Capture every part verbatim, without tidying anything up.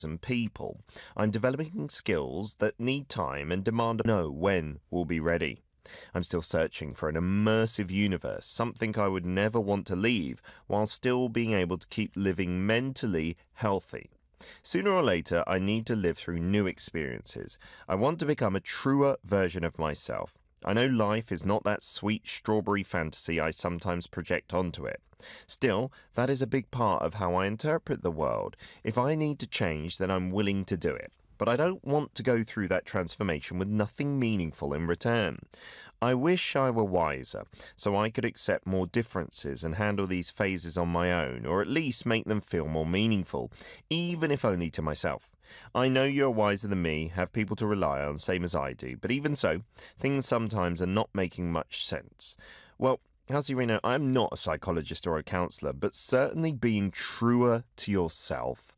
and people. I'm developing skills that need time and demand to know when we'll be ready. I'm still searching for an immersive universe, something I would never want to leave, while still being able to keep living mentally healthy. Sooner or later, I need to live through new experiences. I want to become a truer version of myself. I know life is not that sweet strawberry fantasy I sometimes project onto it. Still, that is a big part of how I interpret the world. If I need to change, then I'm willing to do it. But I don't want to go through that transformation with nothing meaningful in return. I wish I were wiser, so I could accept more differences and handle these phases on my own, or at least make them feel more meaningful, even if only to myself. I know you're wiser than me, have people to rely on, same as I do, but even so, things sometimes are not making much sense. Well, Hasirina, I'm not a psychologist or a counsellor, but certainly being truer to yourself.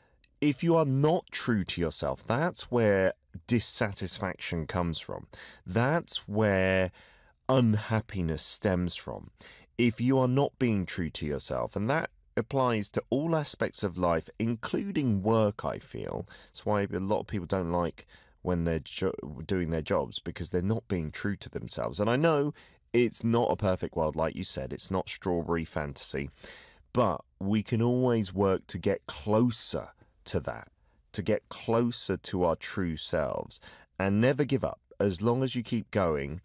If you are not true to yourself, that's where dissatisfaction comes from. That's where unhappiness stems from. If you are not being true to yourself, and that applies to all aspects of life, including work, I feel. That's why a lot of people don't like when they're jo- doing their jobs, because they're not being true to themselves. And I know it's not a perfect world, like you said. It's not strawberry fantasy. But we can always work to get closer to that, to get closer to our true selves, and never give up. As long as you keep going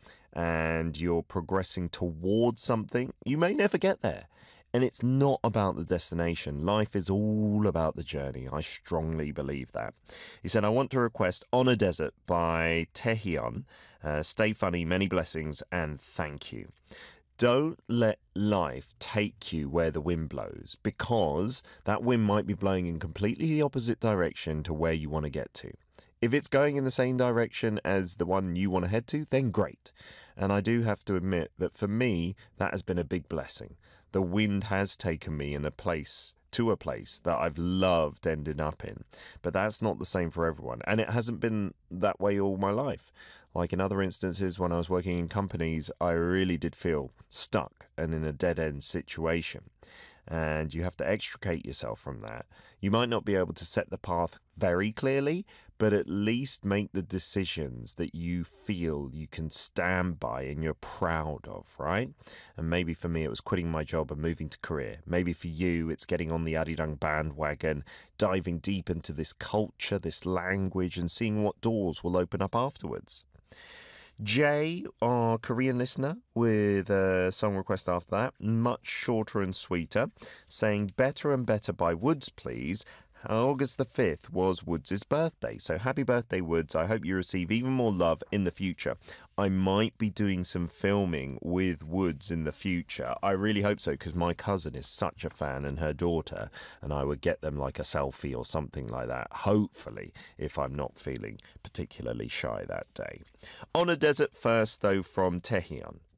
and you're progressing towards something, you may never get there. And it's not about the destination. Life is all about the journey. I strongly believe that. He said, I want to request On a Desert by Taehyun. Uh, stay funny, many blessings, and thank you. Don't let life take you where the wind blows, because that wind might be blowing in completely the opposite direction to where you want to get to. If it's going in the same direction as the one you want to head to, then great. And I do have to admit that for me, that has been a big blessing. The wind has taken me in a place to a place that I've loved ending up in. But that's not the same for everyone. And it hasn't been that way all my life. Like in other instances, when I was working in companies, I really did feel stuck and in a dead-end situation. And you have to extricate yourself from that. You might not be able to set the path very clearly, but at least make the decisions that you feel you can stand by and you're proud of, right? And maybe for me, it was quitting my job and moving to Korea. Maybe for you, it's getting on the Arirang bandwagon, diving deep into this culture, this language, and seeing what doors will open up afterwards. Jay, our Korean listener, with a song request after that, much shorter and sweeter, saying Better and Better by Woods, please. August the fifth was Woods' birthday, so happy birthday, Woods. I hope you receive even more love in the future. I might be doing some filming with Woods in the future. I really hope so, because my cousin is such a fan, and her daughter, and I would get them like a selfie or something like that, hopefully, if I'm not feeling particularly shy that day. On a Desert first, though, from Taehyun.